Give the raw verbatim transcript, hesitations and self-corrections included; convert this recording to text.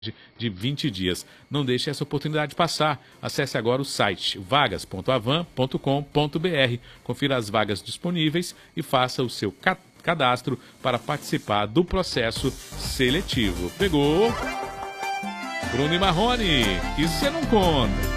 de vinte dias. Não deixe essa oportunidade passar. Acesse agora o site vagas ponto avan ponto com ponto br. Confira as vagas disponíveis e faça o seu ca cadastro para participar do processo seletivo. Pegou? Bruno e Marrone, que você não conta.